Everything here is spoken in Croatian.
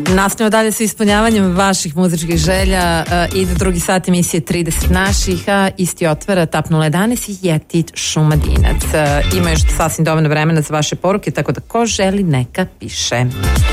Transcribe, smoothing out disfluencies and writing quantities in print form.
Nastavljamo dalje sa ispunjavanjem vaših muzičkih želja. Ide drugi sat emisije 30 naših, a isti otvara Tap 011 i Jetit Šumadinac. Ima još sasvim dovoljno vremena za vaše poruke, tako da ko želi neka piše.